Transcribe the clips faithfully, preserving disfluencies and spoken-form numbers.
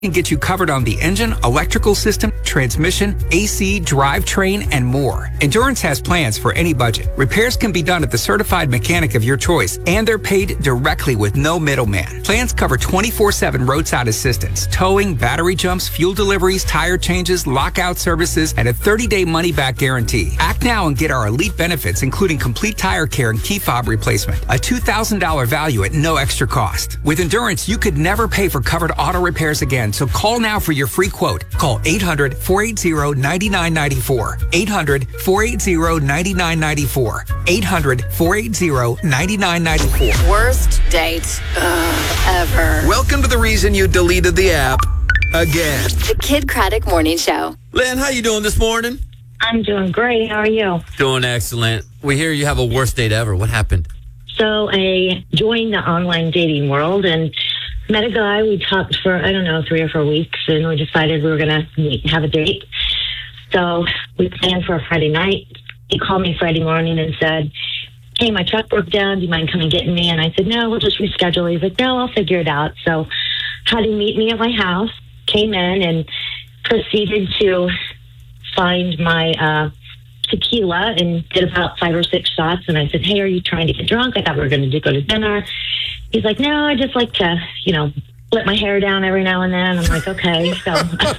can get you covered on the engine, electrical system, transmission, A C, drivetrain, and more. Endurance has plans for any budget. Repairs can be done at the certified mechanic of your choice, and they're paid directly with no middleman. Plans cover twenty-four seven roadside assistance, towing, battery jumps, fuel deliveries, tire changes, lockout services, and a thirty-day money-back guarantee. Act now and get our elite benefits, including complete tire care and key fob replacement. A two thousand dollars value at no extra cost. With Endurance, you could never pay for covered auto repairs again, so call now for your free quote. Call eight hundred, four eight zero, nine nine nine four. eight hundred, four eight zero, nine nine nine four. eight hundred, four eight zero, nine nine nine four. Worst date Ugh, ever. Welcome to the reason you deleted the app again. The Kid Craddock Morning Show. Lynn, how you doing this morning? I'm doing great. How are you? Doing excellent. We hear you have a worst date ever. What happened? So I joined the online dating world and met a guy. We talked for, I don't know, three or four weeks, and we decided we were going to have a date. So we planned for a Friday night. He called me Friday morning and said, hey, my truck broke down. Do you mind coming getting me? And I said, no, we'll just reschedule. He's like, no, I'll figure it out. So had him meet me at my house, came in, and proceeded to find my uh, tequila and did about five or six shots. And I said, hey, are you trying to get drunk? I thought we were going to go to dinner. He's like, no, I just like to, you know, let my hair down every now and then. I'm like, okay. So,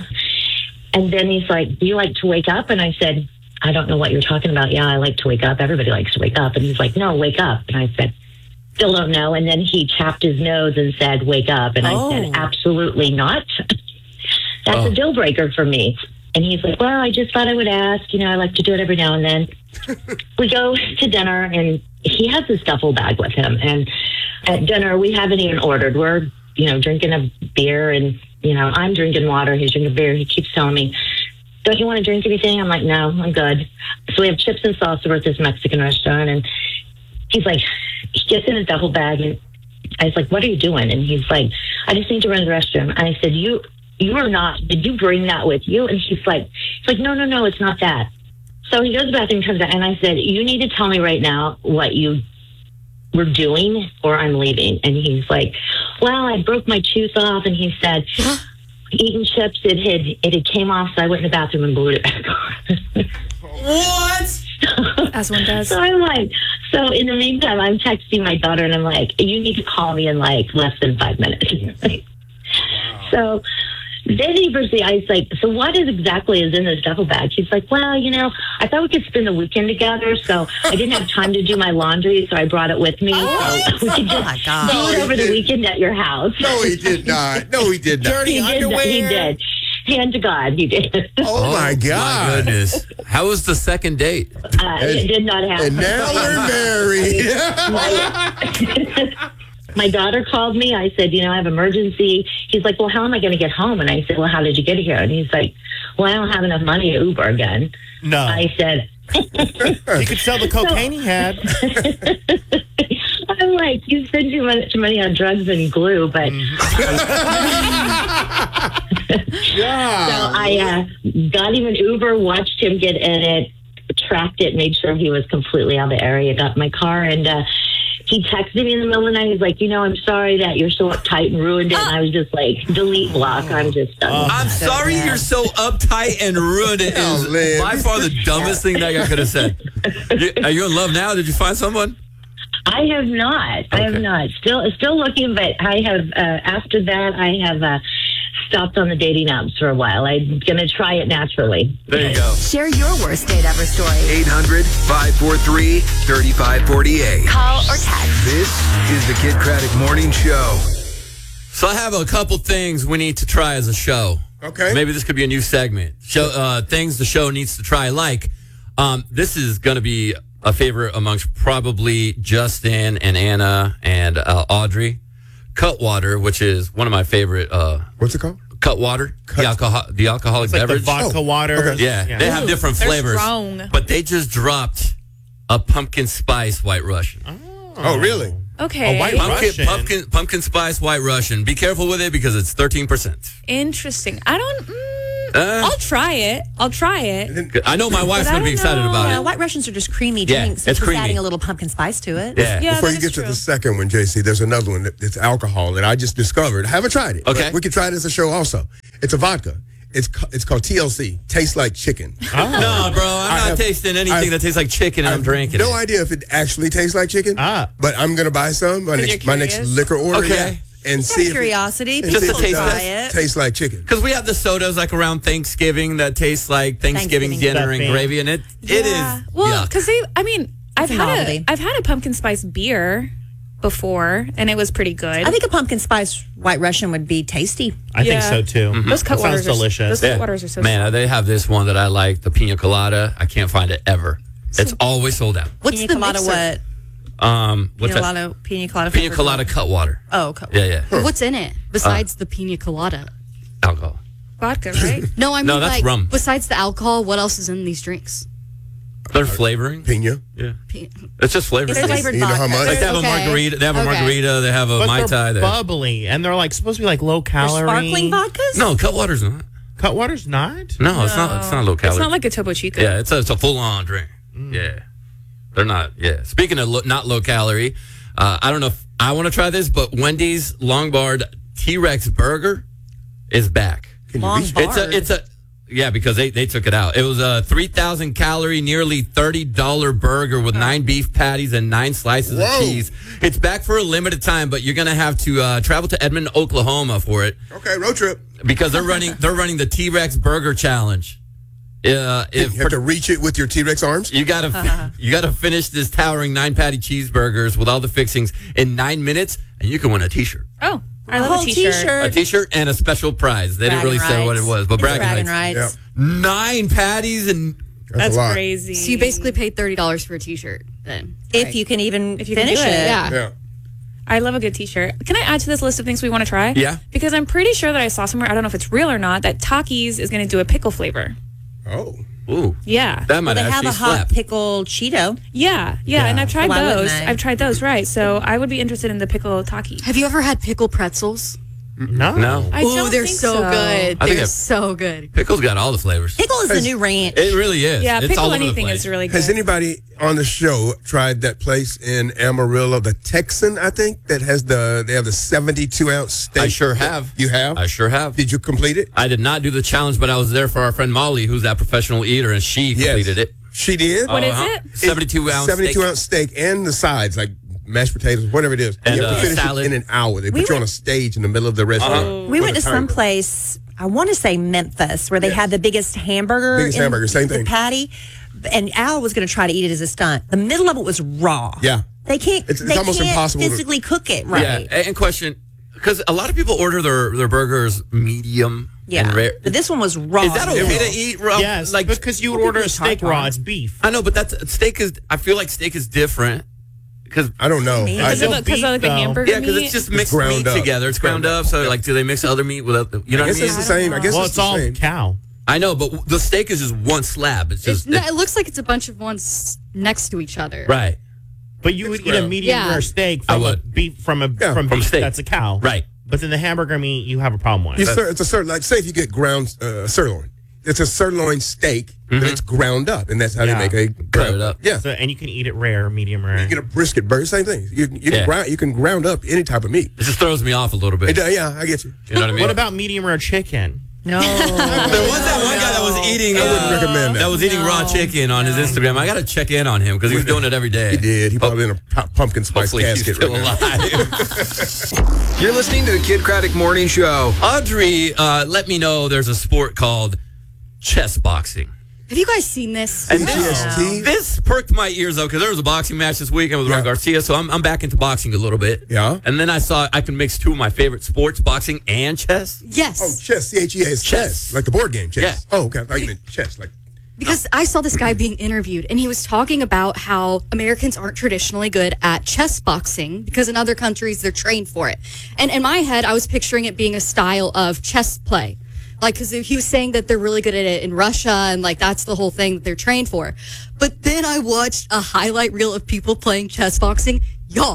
and then he's like, do you like to wake up? And I said, I don't know what you're talking about. Yeah, I like to wake up. Everybody likes to wake up. And he's like, no, wake up. And I said, still don't know. And then he chapped his nose and said, wake up. And Oh. I said, absolutely not. That's Oh. a deal breaker for me. And he's like, well, I just thought I would ask. You know, I like to do it every now and then. We go to dinner, and he has his duffel bag with him. And at dinner, we haven't even ordered. We're, you know, drinking a beer, and, you know, I'm drinking water. He's drinking beer. He keeps telling me, don't you want to drink anything? I'm like, no, I'm good. So we have chips and salsa. We're at this Mexican restaurant, and he's like, he gets in his duffel bag, and I was like, what are you doing? And he's like, I just need to run to the restroom. And I said, you... You are not, did you bring that with you? And he's like, he's like, no, no, no, it's not that. So he goes to the bathroom, comes out, and I said, you need to tell me right now what you were doing or I'm leaving. And he's like, well, I broke my tooth off. And he said, eating chips, it had, it had came off, so I went in the bathroom and glued it back on. What? As one does. So I'm like, so in the meantime, I'm texting my daughter, and I'm like, you need to call me in like less than five minutes. So then he proceeds, I was like, so what is exactly is in this duffel bag? She's like, well, you know, I thought we could spend the weekend together, so I didn't have time to do my laundry, so I brought it with me. Oh, so we could just oh my God. do it over the weekend at your house. No, he did not. No, he did not. Dirty He did, underwear. he did. Hand to God, he did. Oh, my God. My goodness. How was the second date? Uh, it did not happen. And now we're married. my, my daughter called me. I said, you know, I have emergency. He's like, well, how am I going to get home? And I said, well, how did you get here? And he's like, well, I don't have enough money to Uber again. No. I said, He could sell the cocaine he had. I'm like, you spend too much money on drugs and glue, but Yeah. so I uh, got him an Uber, watched him get in it, tracked it, made sure he was completely out of the area, got in my car, and uh, he texted me in the middle of the night. He's like, you know, I'm sorry that you're so uptight and ruined it. And I was just like, delete block. I'm just done. I'm sorry you're so uptight and ruined it. Oh, Is Lynn. by far the dumbest thing that guy could have said. You- Are you in love now? Did you find someone? I have not. I have Okay. not. Still, still looking, but I have. Uh, after that, I have uh, stopped on the dating apps for a while. I'm gonna try it naturally. There you go. Share your worst date ever story. eight hundred, five four three, three five four eight. Call or text. This is the Kid Craddock Morning Show. So I have a couple things we need to try as a show. Okay. Maybe this could be a new segment. Show uh, things the show needs to try. Like, um, this is going to be a favorite amongst probably Justin and Anna and uh, Audrey. Cutwater, which is one of my favorite. Uh, What's it called? Cutwater, the alcohol, the alcoholic It's like the beverage. vodka Oh, water. okay. Yeah, they have different They're flavors. strong. But they just dropped a pumpkin spice white Russian. Oh, really? Okay. A white Pumpkin, Russian. pumpkin, pumpkin spice white Russian. Be careful with it because it's thirteen percent. Interesting. I don't. Mm, Uh, I'll try it. I'll try it. I know my wife's But I going to be don't excited know. about Yeah, it. White Russians are just creamy Yeah, drinks. it's Just creamy. adding a little pumpkin spice to it. Yeah. Yeah, Before that you is get true. to the second one, J C, there's another one. It's alcohol that I just discovered. I haven't tried it. Okay. but we could try it as a show also. It's a vodka. It's ca- it's called T L C. Tastes like chicken. No, bro, I'm I not have- tasting anything I've- that tastes like chicken, and I I'm have drinking no it. idea if it actually tastes like chicken. Ah. But I'm gonna buy some. My 'Cause next, you're my next curious? liquor order. Okay. Yeah, and Just see out of if it- curiosity. and Just see to if taste does it. Tastes like chicken. Because we have the sodas like around Thanksgiving that taste like Thanksgiving, Thanksgiving dinner and stuffing. gravy, and it it Yeah. is Well, yuck. because they, I mean, I've a had novelty. a, I've had a pumpkin spice beer before, and it was pretty good. I think a pumpkin spice White Russian would be tasty. I Yeah. think so too. those That sounds cutwaters are delicious. Those cutwaters are so Man, they have this one that I like, the pina colada. I can't find it ever. It's always sold out. What's Pina the colada mixer? what? Um, what's Pina that? colada, pina colada. Pina flavored colada what? cut water. Oh, okay. Yeah, yeah. What's in it besides the pina colada? Alcohol. vodka, right? No, I mean No, that's like rum. besides the alcohol, what else is in these drinks? They're flavoring. Pina. Yeah. Pina- It's just flavoring. It's flavored You know how vodka. much? Like they have Okay. a margarita. They have a Okay. margarita. They have a But mai they're tai. They- bubbly, and they're like supposed to be like low calorie. Sparkling vodkas? No, cut water's not. Cutwater's not. No, it's not. It's not low calorie. It's not like a Topo Chico. Yeah, it's a, it's a full on drink. Mm. Yeah, they're not. Yeah. Speaking of lo- not low calorie, uh, I don't know if I want to try this, but Wendy's Longbard T Rex burger is back. Long It's a. It's a. Yeah, because they, they took it out. It was a three thousand calorie, nearly thirty dollar burger with nine beef patties and nine slices Whoa. of cheese. It's back for a limited time, but you're gonna have to uh, travel to Edmond, Oklahoma for it Okay, road trip. because they're running they're running the T Rex Burger Challenge. Uh, if You have to reach it with your T-Rex arms. you gotta you gotta finish this towering nine patty cheeseburgers with all the fixings in nine minutes, and you can win a T-shirt, Oh, I love whole a t-shirt. t-shirt. a T-shirt, and a special prize. They didn't really say what it was, but It's bragging, bragging rights. rights. Yeah. Nine patties and That's a lot. crazy. So you basically paid thirty dollars for a T-shirt then, If right? you can even If you can finish do it, it. yeah. Yeah. I love a good t-shirt. Can I add to this list of things we want to try? Yeah. Because I'm pretty sure that I saw somewhere, I don't know if it's real or not, that Takis is going to do a pickle flavor. Oh. ooh, Yeah. that might Well, they have actually a hot slap. pickle Cheeto. Yeah, yeah, and I've tried Why wouldn't those. they? I've tried those, right? So I would be interested in the pickle taki. Have you ever had pickle pretzels? No. No, I Ooh, don't they're think so, good. I think They're I've- so good. pickle's got all the flavors. Pickle is the new ranch. It really is. Yeah, it's pickle all over anything the is place. really good. Has anybody on the show tried that place in Amarillo, the Texan, I think, that has the, they have the seventy-two ounce steak? I sure have. You have? I sure have. Did you complete it? I did not do the challenge, but I was there for our friend Molly, who's that professional eater, and she completed it. She did? What is Uh-huh. it? seventy-two ounce seventy-two steak. ounce steak and the sides, like mashed potatoes, whatever it is. And, you have uh, to finish salad. it in an hour. They We put you on went- a stage in the middle of the restaurant. Uh-huh. We with went a to timer. some place, I want to say Memphis, where they Yes. had the biggest hamburger. Biggest in hamburger, same the thing. patty. And Al was going to try to eat it as a stunt. The middle of it was raw. Yeah. They can't, It's- it's they almost can't impossible to- physically cook it right. Yeah, and and question, because a lot of people order their, their burgers medium Yeah. and rare. But this one was raw. Is that okay to eat raw? Yes, like because you would Well, order a people eat steak raw. tartare. It's beef. I know, but that's steak is. I feel like steak is different because I don't know. Me. I Because don't- of, the, 'cause of like the though. hamburger yeah, because meat? it's just mixed ground meat up. together. It's ground up. So like, do they mix other meat with other? You know I what I guess mean? it's the same. I guess Well, it's, it's the all same. cow. I know, but the steak is just one slab. It's just No, it looks like it's a bunch of ones next to each other. right, But you would eat a ground. medium Yeah. rare steak I from a would. beef from a Yeah. from, From beef steak. that's a cow. right. But then the hamburger meat you have a problem with. You sir, it's a certain, like, say if you get ground uh, sirloin. It's a sirloin steak, but it's ground up, and that's how Yeah. they make a ground it up. Yeah. So, and you can eat it rare, medium rare. You get a brisket burger, same thing. You, you, Yeah. can ground, you can ground up any type of meat. It just throws me off a little bit. It, uh, yeah, I get you. You know what I mean? What about medium rare chicken? No. There was that one guy that was eating. I wouldn't uh, recommend that. That was eating raw chicken on his Instagram. I got to check in on him because he was doing it every day. He did. He probably in a pu- pumpkin spice Hopefully he's casket still right now. alive. You're listening to the Kid Craddock Morning Show. Audrey, uh, let me know there's a sport called chess boxing. Have you guys seen this? And G S T? this, this perked my ears up because there was a boxing match this weekend with Yeah. Ron Garcia, so I'm, I'm back into boxing a little bit. Yeah. And then I saw I can mix two of my favorite sports, boxing and chess. Yes. Oh, chess. C H E S. Chess. Chess. Like the board game chess. Yeah. Oh, okay. I thought you meant chess. Like, Because I saw this guy being interviewed and he was talking about how Americans aren't traditionally good at chess boxing because in other countries they're trained for it. And in my head, I was picturing it being a style of chess play. Like, because he was saying that they're really good at it in Russia and like that's the whole thing that they're trained for. But then I watched a highlight reel of people playing chess boxing. Y'all,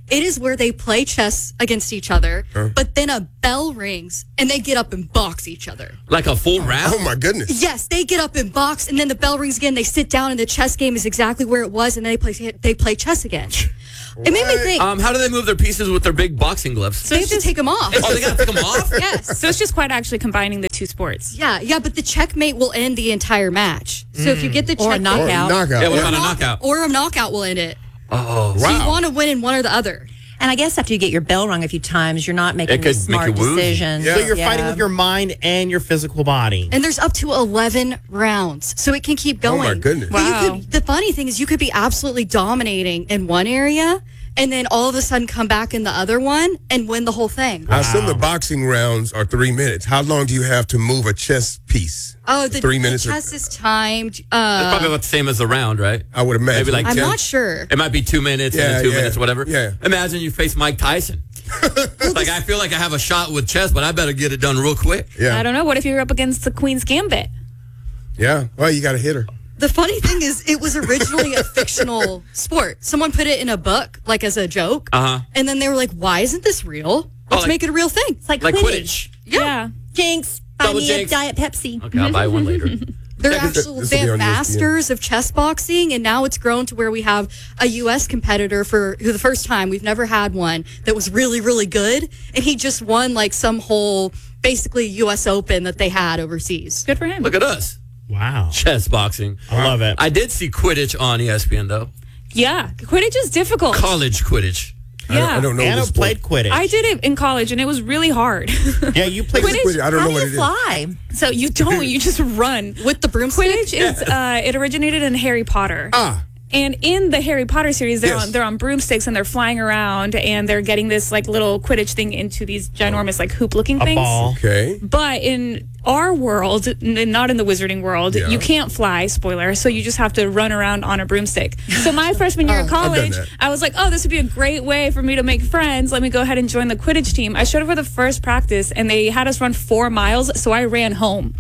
It is where they play chess against each other, Huh? but then a bell rings and they get up and box each other. Like a full round? Oh my goodness. Yes, they get up and box, and then the bell rings again. They sit down, and the chess game is exactly where it was, and then they play they play chess again. It made me think. Um, how do they move their pieces with their big boxing gloves? they have to take them off. Oh, they got to take them off? Yes. So it's just quite actually combining the two sports. Yeah, yeah, but the checkmate will end the entire match. So if you get the Or a checkmate, knockout. Or knockout. Yeah, what yeah. about a knockout? or a knockout will end it. Oh, So you Wow. want to win in one or the other. And I guess after you get your bell rung a few times, you're not making It could the make smart you woozy. decisions. Yeah. So you're Yeah. fighting with your mind and your physical body. And there's up to eleven rounds, so it can keep Oh going. my goodness. But you Wow. could- the funny thing is, you could be absolutely dominating in one area, and then all of a sudden come back in the other one and win the whole thing. I assume the boxing rounds are three minutes. How long do you have to move a chess piece? Oh, the, Three the minutes or- chess is timed. That's Uh, probably about the same as the round, right? I would imagine. Maybe like I'm ten. not sure. It might be two minutes and Yeah, then two yeah, minutes, whatever. yeah. Imagine you face Mike Tyson. Like, I feel like I have a shot with chess, but I better get it done real quick. I Yeah. don't know. What if you're up against the Queen's Gambit? Yeah. Well, you got to hit her. The funny thing is, it was originally a fictional sport. Someone put it in a book, like as a joke, Uh-huh. and then they were like, "Why isn't this real? Let's like- make it a real thing." It's like, Like Quidditch. Quidditch. Yeah. Jinx, buy Double me jinx. a Diet Pepsi. Okay, I'll buy one later. They're Yeah, 'cause actual this will they be have on E S P N. masters of chess boxing, and now it's grown to where we have a U S competitor for who the first time we've never had one that was really really good, and he just won like some whole basically U S Open that they had overseas. Good for him. Look at us. Wow. Chess boxing. I love it. I did see Quidditch on E S P N, though. Yeah. Quidditch is difficult. College Quidditch. I don't, Yeah. I don't know Anna this sport. played Quidditch. I did it in college, and it was really hard. Yeah, you played Quidditch- Quidditch, I don't How know do what you it is. fly? So you don't. You just run. With the broomstick? Quidditch is uh, it originated in Harry Potter. Ah. And in the Harry Potter series, they're Yes. on they're on broomsticks and they're flying around and they're getting this like little Quidditch thing into these ginormous like hoop looking a things. ball. Okay. But in our world, n- not in the wizarding world, Yeah. you can't fly, spoiler, so you just have to run around on a broomstick. So my freshman year of Oh, I've done college, that. I was like, oh, this would be a great way for me to make friends. Let me go ahead and join the Quidditch team. I showed up for the first practice and they had us run four miles, so I ran home.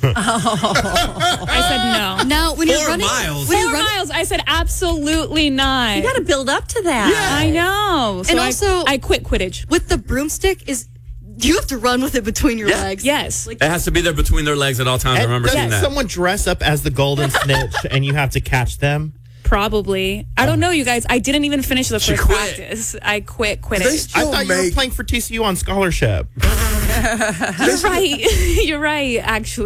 I said no. Now, when you're Four running, miles? when Four you're running, miles. I said absolutely not. You got to build up to that. I know. So And I- also- I quit Quidditch. with the broomstick is you have to run with it between your Yeah. legs. Yes. It has to be there between their legs at all times. I And remember doesn't seeing that. someone dress up as the golden snitch and you have to catch them? Probably. I don't know, you guys. I didn't even finish the She first quit. practice. I quit They Quidditch. still I thought you were make playing for T C U on scholarship. You're right. You're right, actually.